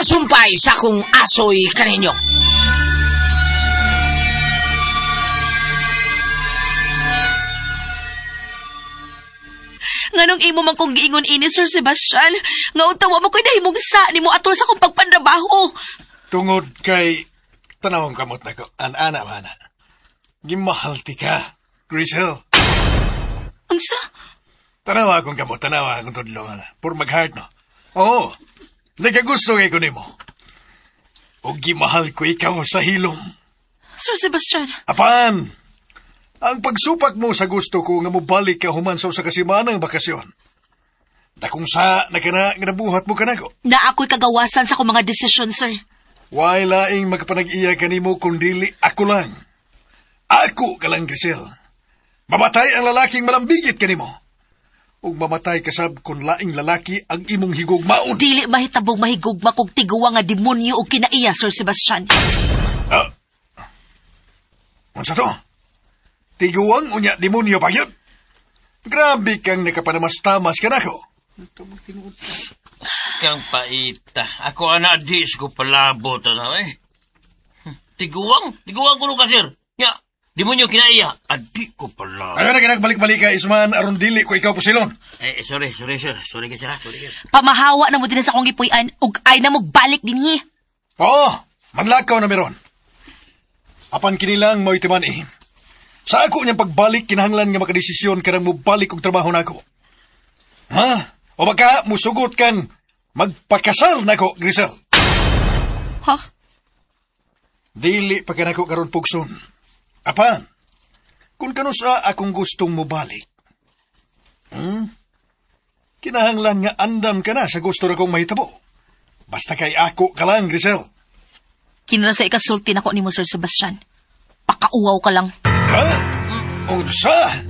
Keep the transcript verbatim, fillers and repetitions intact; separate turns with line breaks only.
pagpasumpay sa kong asoy kaninyo.
Nganong imo man kong giingon ini, Sir Sebastian, nga utawa mo ko'y nahimong sa ni mo atol sa kong pagpandrabaho.
Tungod kay tanawang kamot na ko, an-ana mana. Gimahal ti ka, Grisel.
Unsa?
Tanawa akong kamot, tanawa akong tudlong, pur mag-heart no. Oo, nagagusto kay ko nimo. O gimahal ko ikaw sa hilom.
Sir Sebastian.
Apan, ang pagsupak mo sa gusto ko nga mobalik ka human sa usa ka semanang bakasyon. Dakong sa nakana nga nabuhat mo kanako.
Na ako'y kagawasan sa akong mga desisyon, sir.
Way laing magpanag-iya kanimo kung dili ako lang. Ako ka lang, Grisel. Mamatay ang lalaking malambigit kanimo. Ug mamatay kasab kung laing lalaki ang imong higugmaon.
Dili mahitabog mahigugma kog tiguwa nga demonyo o kinaiya, Sir Sebastian.
Ah. Unsa to? Tiguang unya demonyo pa yun. Grabe kang nakapanamas-tamas ka na ko.
Kang paita. Ako ana dis ko palabo tanaw eh. Tiguang, tiguang ko no kasir. Ya, demonyo kinaiya. Adi ko palabo.
Ayaw na kinagbalik-balik ka, Isman, aron dili ko ikaw pusilon.
Eh, sorry, sorry, sir. Sorry ka, sir. Sorry ka.
Pamahawa na mo din sa akong ipuyan ug ay na mo balik dinhi.
Oo, manlakaw na meron. Apan kinilang mo itiman eh. Sa ako niyang pagbalik, kinahanglan nga makadesisyon ka nang mubalik og trabaho na ako. Ha? O baka musugot kang magpakasal na ako, Grisel.
Ha?
Dili pa ka na ako karon pugson. Apan, kung kanusa akong gustong mubalik, hmm? kinahanglan nga andam ka na sa gusto na kong mahitabo. Basta kay ako ka lang, Grisel.
Kinala sa ikasulti na ko ni mo, Sir Sebastian. Pakauwaw ka lang.
Ha? Unsa?